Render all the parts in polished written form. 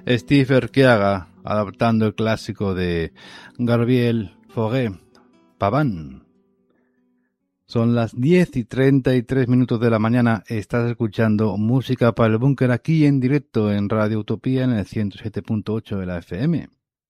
Steve Erqueaga, adaptando el clásico de Gabriel Fauré, Pavane. Son las 10:33 de la mañana. Estás escuchando Música para el Búnker aquí en directo en Radio Utopía en el 107.8 de la FM.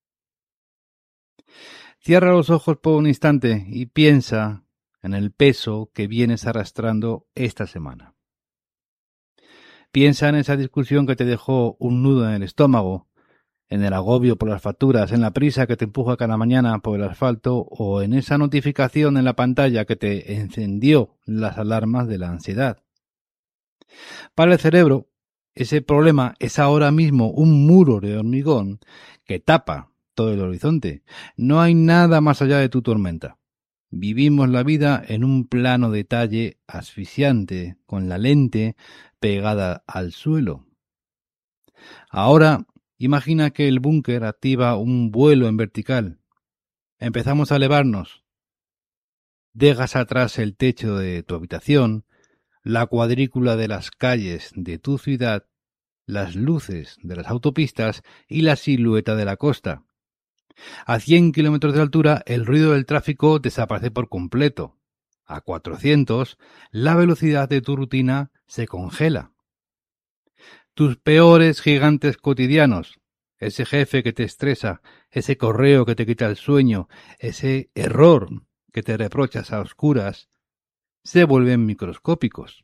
Cierra los ojos por un instante y piensa en el peso que vienes arrastrando esta semana. Piensa en esa discusión que te dejó un nudo en el estómago, en el agobio por las facturas, en la prisa que te empuja cada mañana por el asfalto o en esa notificación en la pantalla que te encendió las alarmas de la ansiedad. Para el cerebro, ese problema es ahora mismo un muro de hormigón que tapa todo el horizonte. No hay nada más allá de tu tormenta. Vivimos la vida en un plano detalle asfixiante, con la lente pegada al suelo. Ahora, imagina que el búnker activa un vuelo en vertical. Empezamos a elevarnos. Dejas atrás el techo de tu habitación, la cuadrícula de las calles de tu ciudad, las luces de las autopistas y la silueta de la costa. A 100 kilómetros de altura, el ruido del tráfico desaparece por completo. A 400, la velocidad de tu rutina se congela. Tus peores gigantes cotidianos, ese jefe que te estresa, ese correo que te quita el sueño, ese error que te reprochas a oscuras, se vuelven microscópicos.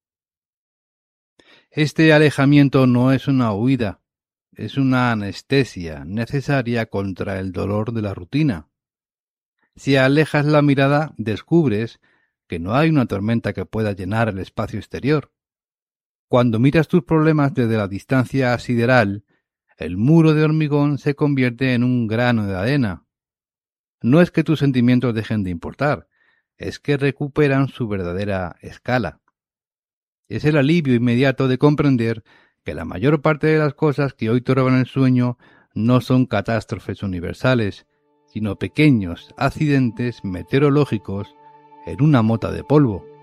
Este alejamiento no es una huida, es una anestesia necesaria contra el dolor de la rutina. Si alejas la mirada, descubres que no hay una tormenta que pueda llenar el espacio exterior. Cuando miras tus problemas desde la distancia sideral, el muro de hormigón se convierte en un grano de arena. No es que tus sentimientos dejen de importar, es que recuperan su verdadera escala. Es el alivio inmediato de comprender que la mayor parte de las cosas que hoy te roban el sueño no son catástrofes universales, sino pequeños accidentes meteorológicos en una mota de polvo.